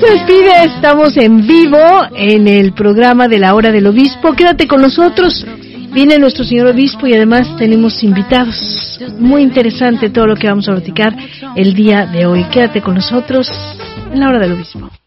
se despide, estamos en vivo en el programa de la Hora del Obispo. Quédate con nosotros, viene nuestro señor obispo y además tenemos invitados. Muy interesante todo lo que vamos a platicar el día de hoy. Quédate con nosotros en la Hora del Obispo.